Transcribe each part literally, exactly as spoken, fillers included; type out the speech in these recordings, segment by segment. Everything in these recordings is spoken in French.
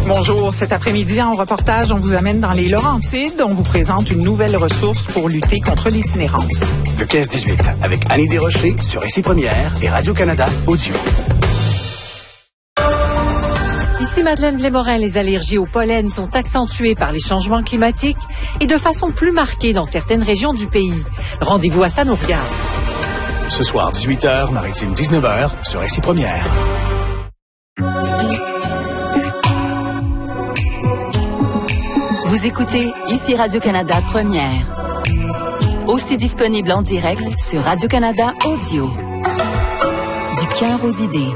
Bonjour. Cet après-midi, en reportage, on vous amène dans les Laurentides. On vous présente une nouvelle ressource pour lutter contre l'itinérance. Le quinze dix-huit, avec Annie Desrochers sur Ici Première et Radio-Canada Audio. Ici Madeleine Blais-Morin, les allergies au pollen sont accentuées par les changements climatiques et de façon plus marquée dans certaines régions du pays. Rendez-vous à Ça nous regarde. Ce soir, dix-huit heures, Maritime dix-neuf heures, sur Ici Première. Vous écoutez Ici Radio-Canada Première. Aussi disponible en direct sur Radio-Canada Audio. Du cœur aux idées.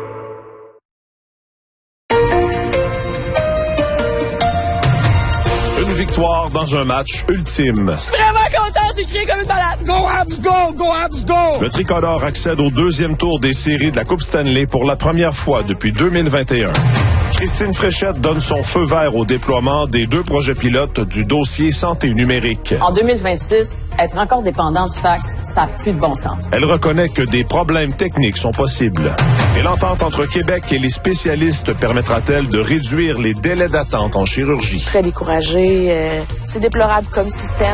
Une victoire dans un match ultime. Je suis vraiment content, j'ai crié comme une malade. Go Habs, go, go Habs, go! Le tricolore accède au deuxième tour des séries de la Coupe Stanley pour la première fois depuis deux mille vingt et un. Christine Fréchette donne son feu vert au déploiement des deux projets pilotes du dossier santé numérique. En deux mille vingt-six, être encore dépendant du fax, ça n'a plus de bon sens. Elle reconnaît que des problèmes techniques sont possibles. Et l'entente entre Québec et les spécialistes permettra-t-elle de réduire les délais d'attente en chirurgie? Je suis très découragée. Euh, c'est déplorable comme système.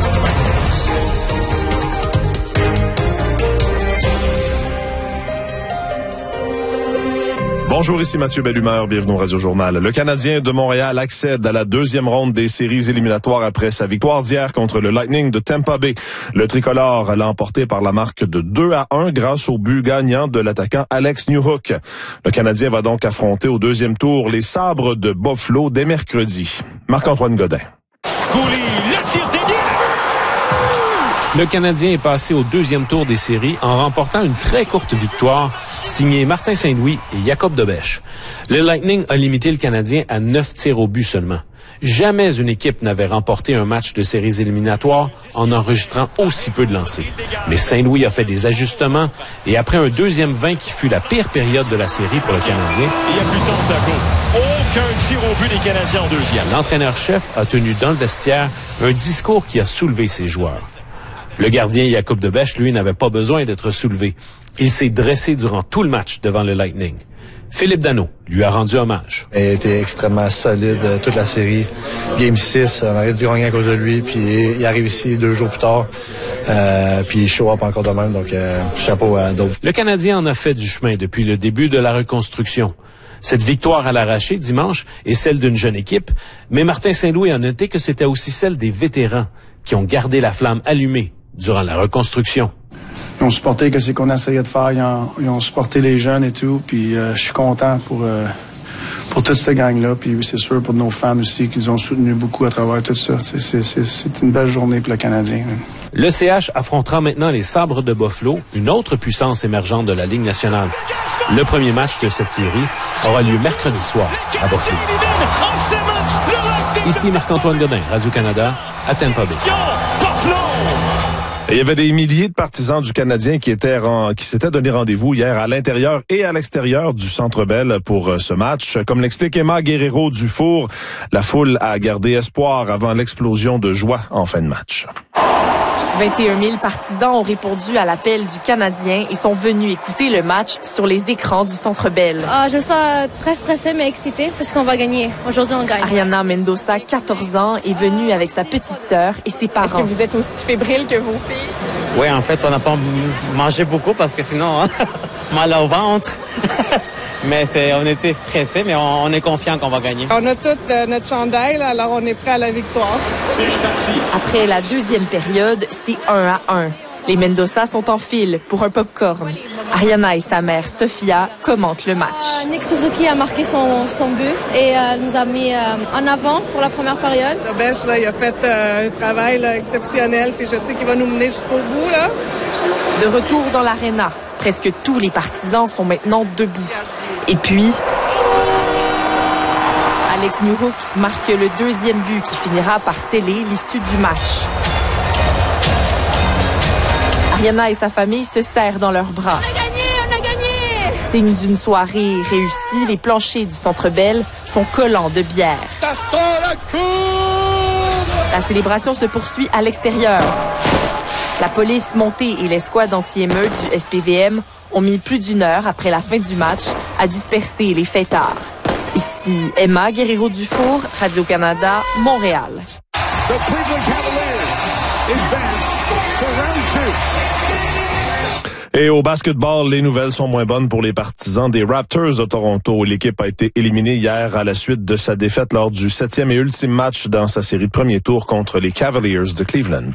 Bonjour, ici Mathieu Bellumeur, bienvenue au Radio-Journal. Le Canadien de Montréal accède à la deuxième ronde des séries éliminatoires après sa victoire d'hier contre le Lightning de Tampa Bay. Le tricolore l'a emporté par la marque de deux à un grâce au but gagnant de l'attaquant Alex Newhook. Le Canadien va donc affronter au deuxième tour les Sabres de Buffalo dès mercredi. Marc-Antoine Godin. Cooley, le tir dédié! Le Canadien est passé au deuxième tour des séries en remportant une très courte victoire signée Martin Saint-Louis et Jacob Dobèche. Le Lightning a limité le Canadien à neuf tirs au but seulement. Jamais une équipe n'avait remporté un match de séries éliminatoires en enregistrant aussi peu de lancers. Mais Saint-Louis a fait des ajustements et après un deuxième vingt qui fut la pire période de la série pour le Canadien, il n'y a plus de temps d'ago. Aucun tir au but des Canadiens en deuxième. L'entraîneur-chef a tenu dans le vestiaire un discours qui a soulevé ses joueurs. Le gardien Jacob Dobèche, lui, n'avait pas besoin d'être soulevé. Il s'est dressé durant tout le match devant le Lightning. Philippe Danault lui a rendu hommage. Il a été extrêmement solide euh, toute la série. Game six, on aurait dû gagner à cause de lui, puis il arrive ici deux jours plus tard, euh, puis il show up encore de même, donc euh, chapeau à d'autres. Le Canadien en a fait du chemin depuis le début de la reconstruction. Cette victoire à l'arraché dimanche est celle d'une jeune équipe, mais Martin Saint-Louis a noté que c'était aussi celle des vétérans qui ont gardé la flamme allumée durant la reconstruction. Ils ont supporté ce qu'on essayait de faire, ils ont, ils ont supporté les jeunes et tout, puis euh, je suis content pour euh, pour toute cette gang-là, puis c'est sûr pour nos fans aussi qu'ils ont soutenu beaucoup à travers tout ça. C'est, c'est, c'est, c'est une belle journée pour le Canadien. Le C H affrontera maintenant les Sabres de Buffalo, une autre puissance émergente de la Ligue nationale. Le premier match de cette série aura lieu mercredi soir à Buffalo. Ici Marc-Antoine Godin, Radio-Canada, à Tampa Bay. Il y avait des milliers de partisans du Canadien qui étaient en, qui s'étaient donné rendez-vous hier à l'intérieur et à l'extérieur du Centre Bell pour ce match. Comme l'explique Emma Guerrero-Dufour, la foule a gardé espoir avant l'explosion de joie en fin de match. vingt et un mille partisans ont répondu à l'appel du Canadien et sont venus écouter le match sur les écrans du Centre Bell. Ah, je me sens très stressée mais excitée parce qu'on va gagner. Aujourd'hui, on gagne. Ariana Mendoza, quatorze ans, est venue avec sa petite sœur et ses parents. Est-ce que vous êtes aussi fébrile que vos filles? Oui, en fait, on n'a pas mangé beaucoup parce que sinon, hein, mal au ventre. Mais c'est, on était stressés, mais on, on est confiant qu'on va gagner. On a tout euh, notre chandail, là, alors on est prêt à la victoire. C'est parti. Après la deuxième période, c'est un à un. Les Mendoza sont en file pour un popcorn. Ariana et sa mère, Sophia, commentent le match. Euh, Nick Suzuki a marqué son, son but et euh, nous a mis euh, en avant pour la première période. Dobèche, là, il a fait euh, un travail là, exceptionnel, puis je sais qu'il va nous mener jusqu'au bout. Là. De retour dans l'aréna, presque tous les partisans sont maintenant debout. Et puis, Alex Newhook marque le deuxième but qui finira par sceller l'issue du match. Ariana et sa famille se serrent dans leurs bras. On a gagné, on a gagné! Signe d'une soirée réussie, les planchers du Centre Bell sont collants de bière. Ça sent la cour! La célébration se poursuit à l'extérieur. La police montée et l'escouade anti-émeute du S P V M ont mis plus d'une heure après la fin du match à disperser les fêtards. Ici Ici Emma Guerrero-Dufour, Radio-Canada, Montréal. The Cleveland Cavaliers advance to round two. Et au basketball, les nouvelles sont moins bonnes pour les partisans des Raptors de Toronto. L'équipe a été éliminée hier à la suite de sa défaite lors du septième et ultime match dans sa série de premier tour contre les Cavaliers de Cleveland.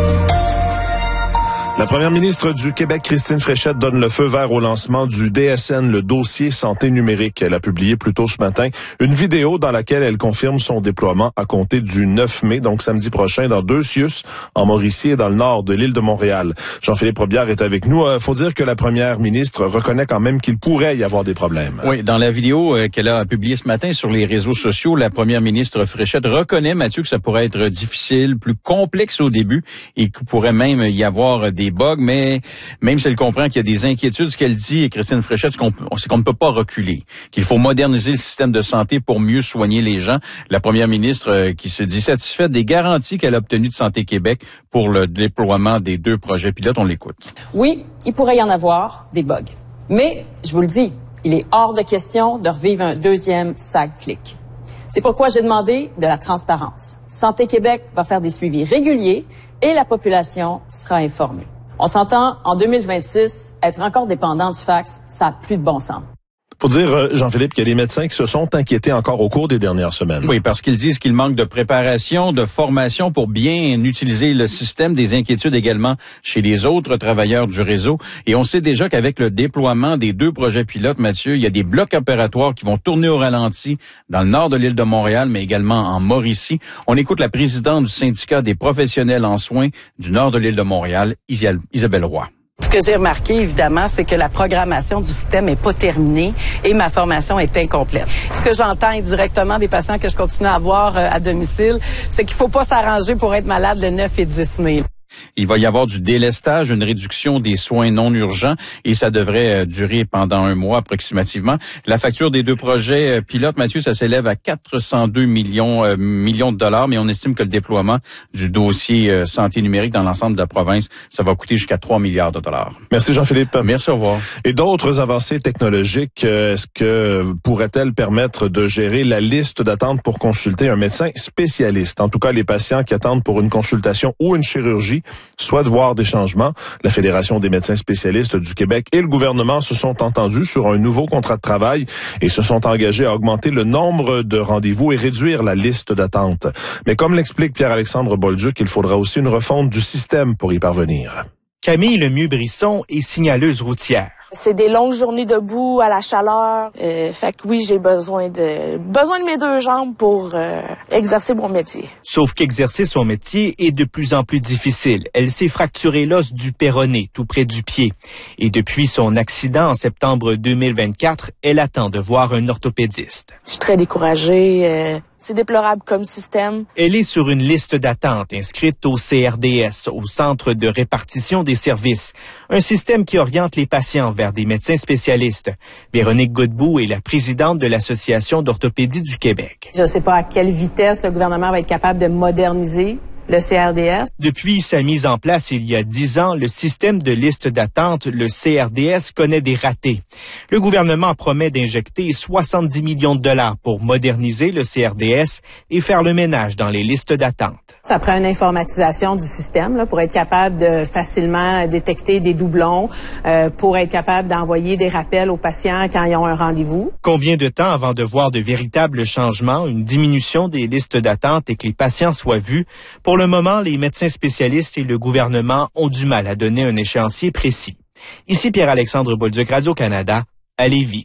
La première ministre du Québec, Christine Fréchette, donne le feu vert au lancement du D S N, le dossier santé numérique. Elle a publié plus tôt ce matin une vidéo dans laquelle elle confirme son déploiement à compter du neuf mai, donc samedi prochain, dans deux C I U S, en Mauricie et dans le nord de l'île de Montréal. Jean-Philippe Robillard est avec nous. Il faut dire que la première ministre reconnaît quand même qu'il pourrait y avoir des problèmes. Oui, dans la vidéo euh, qu'elle a publiée ce matin sur les réseaux sociaux, la première ministre Fréchette reconnaît, Mathieu, que ça pourrait être difficile, plus complexe au début et qu'il pourrait même y avoir des bugs, mais même si elle comprend qu'il y a des inquiétudes, ce qu'elle dit, Christine Fréchette, c'est qu'on, c'est qu'on ne peut pas reculer, qu'il faut moderniser le système de santé pour mieux soigner les gens. La première ministre euh, qui se dit satisfaite des garanties qu'elle a obtenues de Santé Québec pour le déploiement des deux projets pilotes. On l'écoute. Oui, il pourrait y en avoir des bugs. Mais, je vous le dis, il est hors de question de revivre un deuxième SAG-Click. C'est pourquoi j'ai demandé de la transparence. Santé Québec va faire des suivis réguliers et la population sera informée. On s'entend, en deux mille vingt-six, être encore dépendant du fax, ça n'a plus de bon sens. Faut dire, Jean-Philippe, qu'il y a des médecins qui se sont inquiétés encore au cours des dernières semaines. Oui, parce qu'ils disent qu'il manque de préparation, de formation pour bien utiliser le système, des inquiétudes également chez les autres travailleurs du réseau. Et on sait déjà qu'avec le déploiement des deux projets pilotes, Mathieu, il y a des blocs opératoires qui vont tourner au ralenti dans le nord de l'île de Montréal, mais également en Mauricie. On écoute la présidente du syndicat des professionnels en soins du nord de l'île de Montréal, Isabelle Roy. Ce que j'ai remarqué, évidemment, c'est que la programmation du système est pas terminée et ma formation est incomplète. Ce que j'entends indirectement des patients que je continue à avoir euh, à domicile, c'est qu'il faut pas s'arranger pour être malade le neuf et dix mai. Il va y avoir du délestage, une réduction des soins non urgents et ça devrait durer pendant un mois approximativement. La facture des deux projets pilotes, Mathieu, ça s'élève à quatre cent deux millions, euh, millions de dollars, mais on estime que le déploiement du dossier euh, santé numérique dans l'ensemble de la province, ça va coûter jusqu'à trois milliards de dollars. Merci Jean-Philippe. Merci, au revoir. Et d'autres avancées technologiques, est-ce que pourraient-elles permettre de gérer la liste d'attente pour consulter un médecin spécialiste? En tout cas, les patients qui attendent pour une consultation ou une chirurgie soit de voir des changements. La Fédération des médecins spécialistes du Québec et le gouvernement se sont entendus sur un nouveau contrat de travail et se sont engagés à augmenter le nombre de rendez-vous et réduire la liste d'attente. Mais comme l'explique Pierre-Alexandre Bolduc, il faudra aussi une refonte du système pour y parvenir. Camille Lemieux-Brisson est signaleuse routière. C'est des longues journées debout à la chaleur. Euh, fait que oui, j'ai besoin de besoin de mes deux jambes pour euh, exercer mon métier. Sauf qu'exercer son métier est de plus en plus difficile. Elle s'est fracturé l'os du péroné, tout près du pied. Et depuis son accident en septembre deux mille vingt-quatre, elle attend de voir un orthopédiste. Je suis très découragée. Euh, c'est déplorable comme système. Elle est sur une liste d'attente inscrite au C R D S, au Centre de répartition des services. Un système qui oriente les patients vers des médecins spécialistes. Véronique Godbout est la présidente de l'Association d'orthopédie du Québec. Je ne sais pas à quelle vitesse le gouvernement va être capable de moderniser le C R D S. Depuis sa mise en place il y a dix ans, le système de liste d'attente, le C R D S, connaît des ratés. Le gouvernement promet d'injecter soixante-dix millions de dollars pour moderniser le C R D S et faire le ménage dans les listes d'attente. Ça prend une informatisation du système là, pour être capable de facilement détecter des doublons, euh, pour être capable d'envoyer des rappels aux patients quand ils ont un rendez-vous. Combien de temps avant de voir de véritables changements, une diminution des listes d'attente et que les patients soient vus? Pour le moment, les médecins spécialistes et le gouvernement ont du mal à donner un échéancier précis. Ici Pierre-Alexandre Bolduc, Radio-Canada, à Lévis.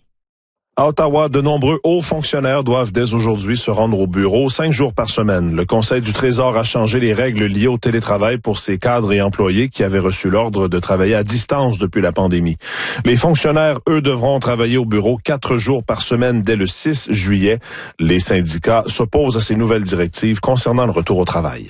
À Ottawa, de nombreux hauts fonctionnaires doivent dès aujourd'hui se rendre au bureau cinq jours par semaine. Le Conseil du Trésor a changé les règles liées au télétravail pour ces cadres et employés qui avaient reçu l'ordre de travailler à distance depuis la pandémie. Les fonctionnaires, eux, devront travailler au bureau quatre jours par semaine dès le six juillet. Les syndicats s'opposent à ces nouvelles directives concernant le retour au travail.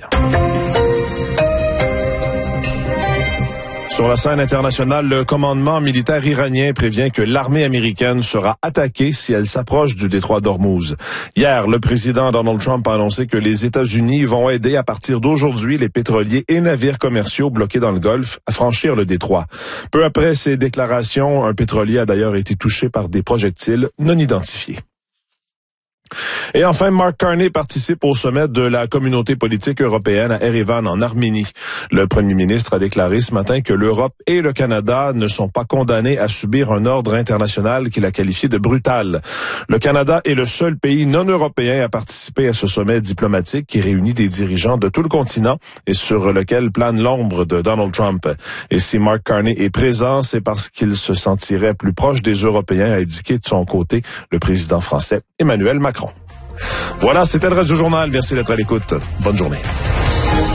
Sur la scène internationale, le commandement militaire iranien prévient que l'armée américaine sera attaquée si elle s'approche du détroit d'Ormuz. Hier, le président Donald Trump a annoncé que les États-Unis vont aider à partir d'aujourd'hui les pétroliers et navires commerciaux bloqués dans le Golfe à franchir le détroit. Peu après ces déclarations, un pétrolier a d'ailleurs été touché par des projectiles non identifiés. Et enfin, Mark Carney participe au sommet de la communauté politique européenne à Erevan, en Arménie. Le premier ministre a déclaré ce matin que l'Europe et le Canada ne sont pas condamnés à subir un ordre international qu'il a qualifié de brutal. Le Canada est le seul pays non européen à participer à ce sommet diplomatique qui réunit des dirigeants de tout le continent et sur lequel plane l'ombre de Donald Trump. Et si Mark Carney est présent, c'est parce qu'il se sentirait plus proche des Européens, a indiqué de son côté le président français Emmanuel Macron. Voilà, c'était le Radio Journal. Merci d'être à l'écoute. Bonne journée.